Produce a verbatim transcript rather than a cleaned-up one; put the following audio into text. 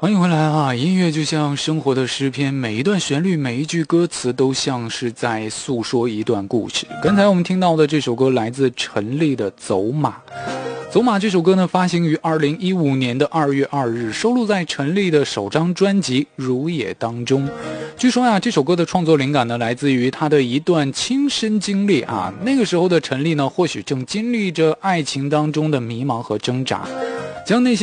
欢迎回来啊！音乐就像生活的诗篇，每一段旋律，每一句歌词都像是在诉说一段故事。刚才我们听到的这首歌来自陈粒的《走马》。走马这首歌呢，发行于二零一五年的二月二日，收录在陈粒的首张专辑《如也》当中。据说呀、啊，这首歌的创作灵感呢，来自于他的一段亲身经历啊。那个时候的陈粒呢，或许正经历着爱情当中的迷茫和挣扎，将那些